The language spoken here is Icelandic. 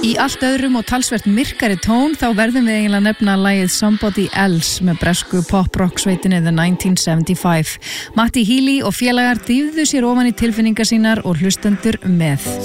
Í allt öðrum og talsvert myrkari tón þá verðum við eiginlega nefna lagið Somebody Else með bresku pop-rock sveitinni The 1975. Matti Healy og félagar dýfðu sér ofan í tilfinningar sínar og hlustendur með.